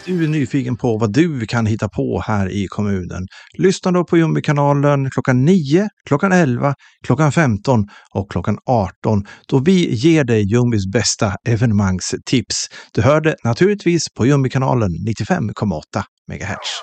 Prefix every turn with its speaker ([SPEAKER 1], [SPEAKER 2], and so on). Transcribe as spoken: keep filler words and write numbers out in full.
[SPEAKER 1] du är nyfiken på vad du kan hitta på här i kommunen, lyssna då på Ljungbykanalen klockan nio, klockan elva, klockan femton och klockan arton då vi ger dig Ljungbys bästa evenemangstips. Du hör det naturligtvis på Ljungbykanalen nittiofem komma åtta megahertz.